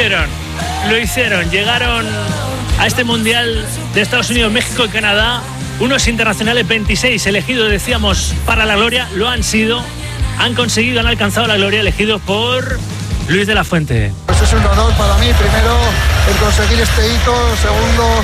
hicieron. Llegaron a este Mundial de Estados Unidos, México y Canadá. Unos internacionales 26 elegidos, decíamos, para la gloria. Lo han sido. Han alcanzado la gloria, elegidos por Luis de la Fuente. Pues es un honor para mí, primero, el conseguir este hito. Segundo,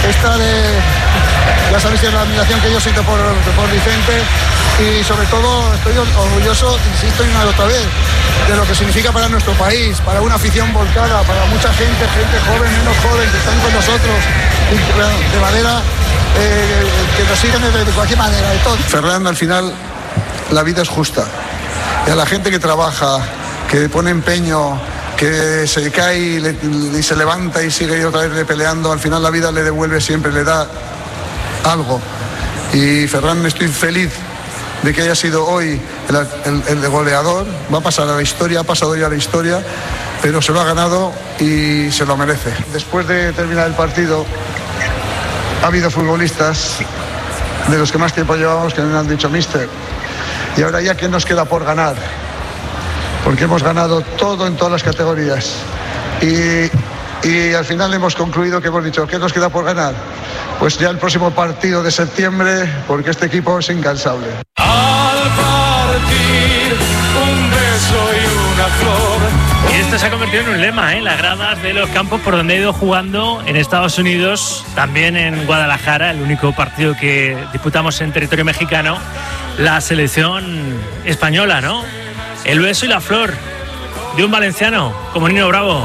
ya sabéis la admiración que yo siento por Vicente. Y sobre todo estoy orgulloso, insisto una y otra vez, de lo que significa para nuestro país, para una afición volcada, para mucha gente joven, menos joven, que están con nosotros, de manera que nos siguen de cualquier manera, de todo. Fernando, al final, la vida es justa. Y a la gente que trabaja, que pone empeño, que se cae y se levanta y sigue otra vez peleando, al final la vida le devuelve siempre, le da algo. Y Ferran, estoy feliz de que haya sido hoy el goleador. Va a pasar a la historia, ha pasado ya a la historia, pero se lo ha ganado y se lo merece. Después de terminar el partido, ha habido futbolistas de los que más tiempo llevamos que me han dicho: míster, y ahora ya, ¿qué nos queda por ganar? Porque hemos ganado todo en todas las categorías. Y al final hemos concluido que hemos dicho: ¿qué nos queda por ganar? Pues ya el próximo partido de septiembre, porque este equipo es incansable. Al partir, un beso y una flor. Y esto se ha convertido en un lema, las gradas de los campos por donde ha ido jugando en Estados Unidos, también en Guadalajara, el único partido que disputamos en territorio mexicano, la selección española, ¿no? El beso y la flor de un valenciano como Nino Bravo.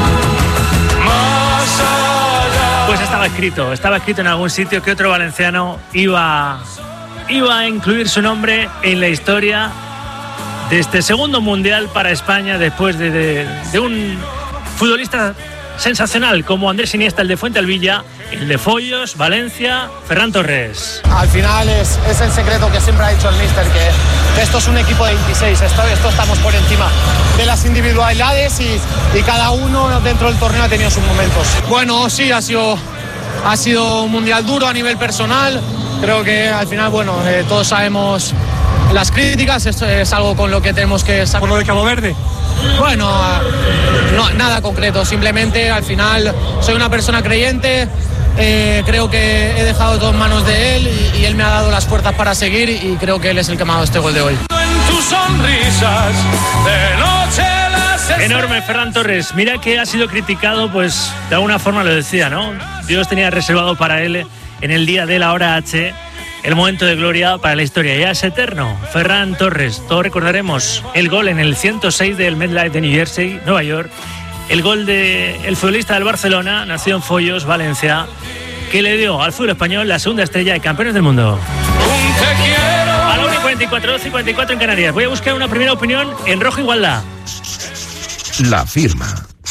Pues estaba escrito en algún sitio que otro valenciano iba a incluir su nombre en la historia de este segundo mundial para España, después de un futbolista sensacional como Andrés Iniesta, el de Fuentealbilla, el de Foyos, Valencia, Ferran Torres. Al final es el secreto que siempre ha dicho el míster, que esto es un equipo de 26, esto estamos por encima de las individualidades y cada uno dentro del torneo ha tenido sus momentos. Bueno, sí, ha sido un mundial duro a nivel personal. Creo que al final, todos sabemos las críticas, esto es algo con lo que tenemos que sacar. ¿Por lo de Cabo Verde? Bueno, no, nada concreto, simplemente al final soy una persona creyente, creo que he dejado todo en manos de él y él me ha dado las fuerzas para seguir y creo que él es el que me ha dado este gol de hoy. En tus sonrisas, de noche las enorme Ferran Torres, mira que ha sido criticado, pues de alguna forma lo decía, ¿no? Dios tenía reservado para él en el día de la hora H el momento de gloria para la historia. Ya es eterno. Ferran Torres, todos recordaremos el gol en el 106 del MetLife de New Jersey, Nueva York, el gol del futbolista del Barcelona, nacido en Foyos, Valencia, que le dio al fútbol español la segunda estrella de campeones del mundo. A la 1:44, 2:54 en Canarias. Voy a buscar una primera opinión en Rojo Igualdad. La firma.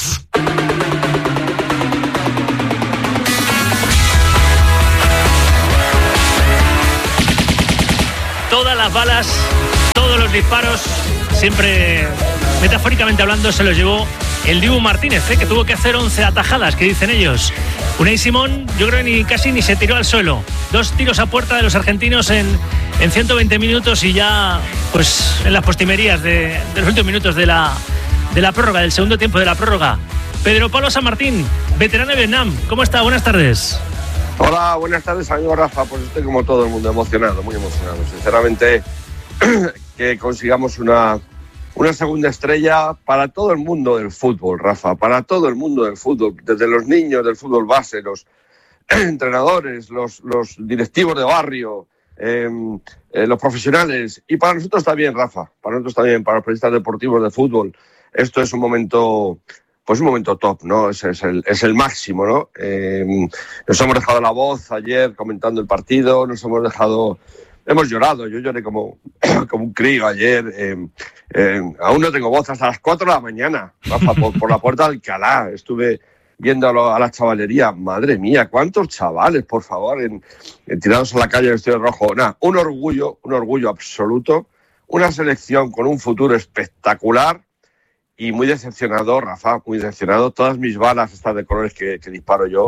Todas las balas, todos los disparos, siempre metafóricamente hablando, se los llevó el Dibu Martínez, que tuvo que hacer 11 atajadas, que dicen ellos. Unai Simón, yo creo que casi ni se tiró al suelo. 2 tiros a puerta de los argentinos en 120 minutos y ya, pues, en las postrimerías de los últimos minutos de la prórroga, del segundo tiempo de la prórroga. Pedro Pablo San Martín, veterano de Vietnam, ¿cómo está? Buenas tardes. Hola, buenas tardes, amigo Rafa. Pues estoy como todo el mundo, emocionado, muy emocionado. Sinceramente, que consigamos una segunda estrella para todo el mundo del fútbol, Rafa, para todo el mundo del fútbol, desde los niños del fútbol base, los entrenadores, los directivos de barrio, los profesionales, y para nosotros también, Rafa, para nosotros también, para los periodistas deportivos de fútbol. Esto es un momento... Pues un momento top, ¿no? Es el máximo, ¿no? Nos hemos dejado la voz ayer comentando el partido, hemos llorado, yo lloré como un crío ayer, aún no tengo voz hasta las 4 de la mañana, Rafa, por la puerta de Alcalá, estuve viendo a la chavalería, madre mía, cuántos chavales, por favor, tirados a la calle vestidos de rojo. Nada, un orgullo absoluto, una selección con un futuro espectacular. Y muy decepcionado, Rafa, muy decepcionado. Todas mis balas estas de colores que disparo yo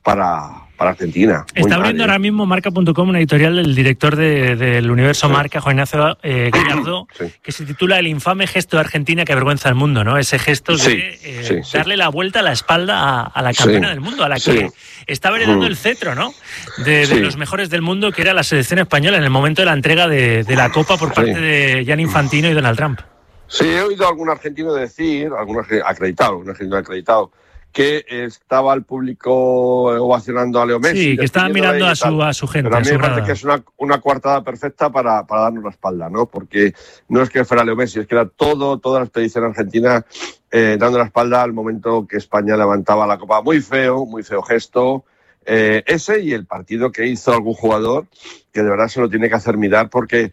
para Argentina. Está abriendo ahora mismo Marca.com una editorial del director del Universo Marca, Juan Ignacio Gallardo, que se titula El infame gesto de Argentina que avergüenza al mundo, ¿no? Ese gesto de darle la vuelta a la espalda a la campeona del mundo, a la que estaba heredando el cetro, ¿no? De los mejores del mundo, que era la selección española en el momento de la entrega de la Copa por parte de Gianni Infantino y Donald Trump. Sí, he oído a algún argentino decir, algún argentino acreditado, que estaba el público ovacionando a Leo Messi. Sí, que estaban mirando a su gente. Pero a mí me parece que es una coartada perfecta para darnos la espalda, ¿no? Porque no es que fuera Leo Messi, es que era toda la expedición argentina dando la espalda al momento que España levantaba la copa. Muy feo gesto. Ese y el partido que hizo algún jugador, que de verdad se lo tiene que hacer mirar, porque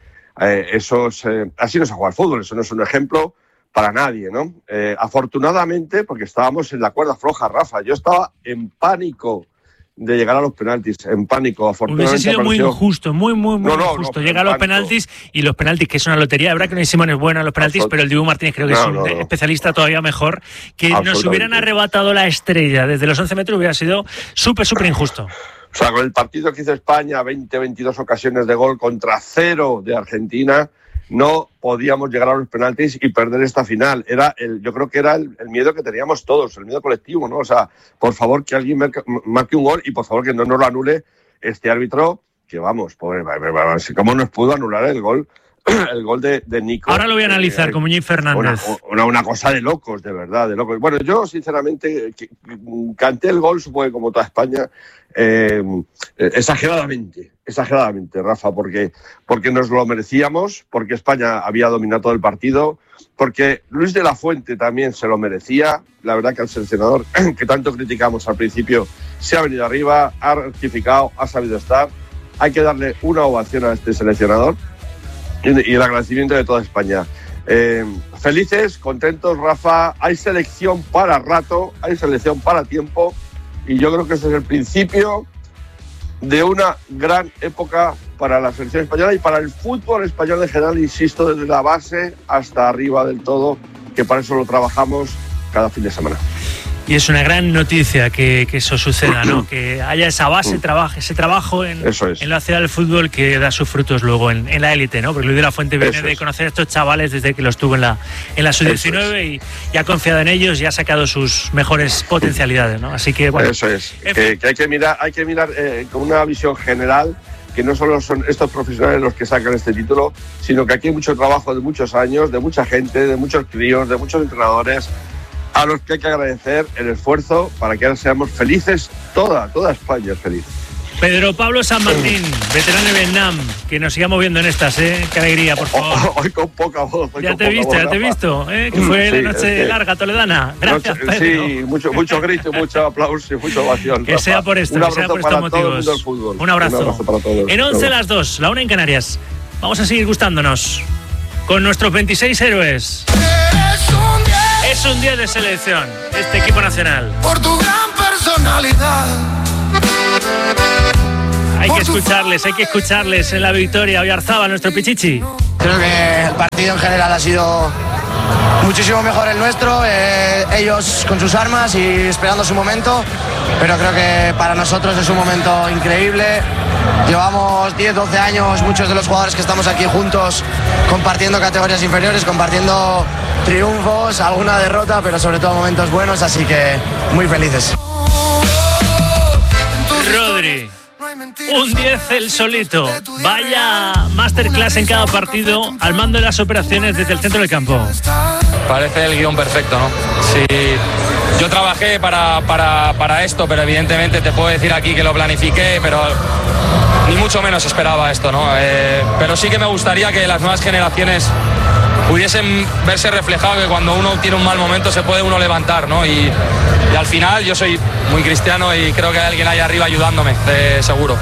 así no se juega al fútbol, eso no es un ejemplo para nadie, ¿no? Afortunadamente, porque estábamos en la cuerda floja, Rafa. Yo estaba en pánico de llegar a los penaltis, en pánico. Afortunadamente hubiese sido muy injusto, muy injusto. Llega a los penaltis, y los penaltis, que es una lotería. Es verdad que Unai Simón es bueno en los penaltis, pero el Dibu Martínez creo que es un especialista todavía mejor. Que nos hubieran arrebatado la estrella desde los 11 metros hubiera sido súper injusto. O sea, con el partido que hizo España, 22 ocasiones de gol contra 0 de Argentina, no podíamos llegar a los penaltis y perder esta final. Yo creo que era el miedo que teníamos todos, el miedo colectivo, ¿no? O sea, por favor, que alguien marque un gol y por favor que no nos lo anule este árbitro, que vamos, pobre, ¿cómo nos pudo anular el gol de Nico? Ahora lo voy a analizar con Muñiz Fernández. Una cosa de locos, de verdad, de locos. Bueno, yo sinceramente canté el gol, supongo que como toda España, exageradamente, Rafa, porque nos lo merecíamos, porque España había dominado todo el partido, porque Luis de la Fuente también se lo merecía. La verdad que el seleccionador, que tanto criticamos al principio, se ha venido arriba, ha rectificado, ha sabido estar. Hay que darle una ovación a este seleccionador y el agradecimiento de toda España. Felices, contentos, Rafa. Hay selección para rato, hay selección para tiempo, y yo creo que ese es el principio de una gran época para la selección española y para el fútbol español en general, insisto, desde la base hasta arriba del todo, que para eso lo trabajamos cada fin de semana. Y es una gran noticia que eso suceda, ¿no? Que haya esa base, ese trabajo en la ciudad del fútbol que da sus frutos luego en la élite, ¿no? Porque Luis de la Fuente viene de conocer a estos chavales desde que los tuvo en la sub-19 y ha confiado en ellos y ha sacado sus mejores potencialidades, ¿no? Así que, bueno. Eso es. Que hay que mirar con una visión general, que no solo son estos profesionales los que sacan este título, sino que aquí hay mucho trabajo de muchos años, de mucha gente, de muchos críos, de muchos entrenadores, a los que hay que agradecer el esfuerzo para que ahora seamos felices, toda España es feliz. Pedro Pablo San Martín, veterano de Vietnam, que nos sigamos viendo en estas, qué alegría, por favor. Hoy con poca voz. Ya te he visto, que fue la noche larga toledana. Gracias, Pedro. Sí, mucho grito, mucho aplauso y mucha ovación. Que sea por esto, que sea por estos motivos. Un abrazo. Para todos. En 11 las 2, la 1 en Canarias. Vamos a seguir gustándonos con nuestros 26 héroes. Es un día de selección, este equipo nacional. Por tu gran personalidad. Hay que escucharles en la victoria. Oyarzábal, nuestro Pichichi. Creo que el partido en general ha sido muchísimo mejor el nuestro, ellos con sus armas y esperando su momento, pero creo que para nosotros es un momento increíble. Llevamos 10, 12 años, muchos de los jugadores que estamos aquí juntos, compartiendo categorías inferiores, compartiendo triunfos, alguna derrota, pero sobre todo momentos buenos, así que muy felices. Rodri, un 10 el solito. Vaya masterclass en cada partido, al mando de las operaciones desde el centro del campo. Parece el guión perfecto, ¿no? Sí, yo trabajé para esto, pero evidentemente te puedo decir aquí que lo planifiqué, pero ni mucho menos esperaba esto, ¿no? Pero sí que me gustaría que las nuevas generaciones pudiesen verse reflejado que cuando uno tiene un mal momento se puede uno levantar, ¿no? Y al final yo soy muy cristiano y creo que hay alguien ahí arriba ayudándome, seguro.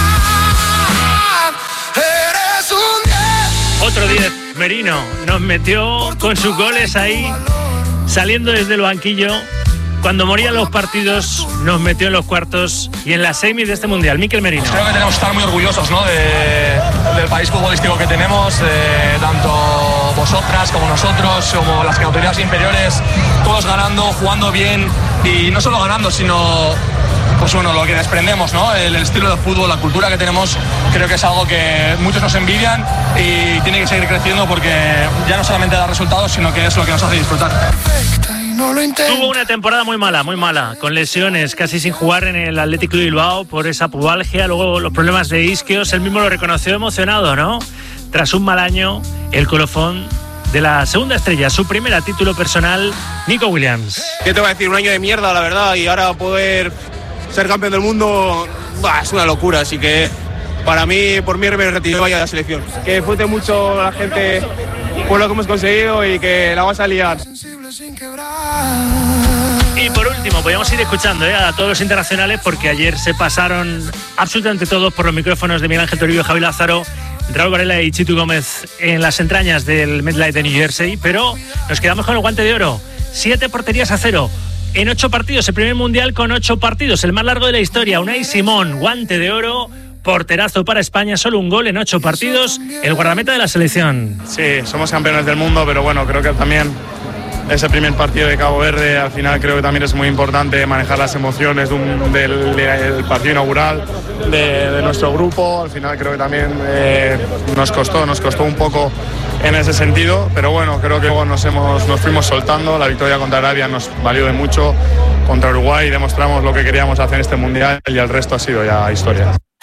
Otro 10, Merino nos metió con sus goles ahí, saliendo desde el banquillo. Cuando morían los partidos, nos metió en los cuartos y en las semis de este Mundial. Mikel Merino. Creo que tenemos que estar muy orgullosos, ¿no? del país futbolístico que tenemos, tanto vosotras como nosotros, como las categorías inferiores, todos ganando, jugando bien y no solo ganando, sino pues bueno, lo que desprendemos, ¿no? El estilo de fútbol, la cultura que tenemos, creo que es algo que muchos nos envidian y tiene que seguir creciendo porque ya no solamente da resultados, sino que es lo que nos hace disfrutar. Tuvo una temporada muy mala, con lesiones, casi sin jugar en el Athletic de Bilbao por esa pubalgia, luego los problemas de isquios, él mismo lo reconoció emocionado, ¿no? Tras un mal año, el colofón de la segunda estrella, su primera título personal, Nico Williams. ¿Qué te voy a decir? Un año de mierda, la verdad, y ahora poder ser campeón del mundo es una locura, así que para mí, por mí, me retiro vaya de la selección. Que disfrute mucho la gente por lo que hemos conseguido y que la vas a liar. Y por último, podríamos ir escuchando a todos los internacionales porque ayer se pasaron absolutamente todos por los micrófonos de Miguel Ángel Toribio, Javi Lázaro, Raúl Varela y Chitu Gómez en las entrañas del MetLife de New Jersey, pero nos quedamos con el guante de oro. 7 porterías a 0 en 8 partidos, el primer mundial con 8 partidos, el más largo de la historia. Unai Simón, guante de oro, porterazo para España, solo un gol en 8 partidos, el guardameta de la selección. Sí, somos campeones del mundo, pero bueno, creo que también ese primer partido de Cabo Verde, al final creo que también es muy importante manejar las emociones del partido inaugural de nuestro grupo. Al final creo que también nos costó un poco en ese sentido, pero bueno, creo que luego nos fuimos soltando. La victoria contra Arabia nos valió de mucho, contra Uruguay demostramos lo que queríamos hacer en este mundial y el resto ha sido ya historia.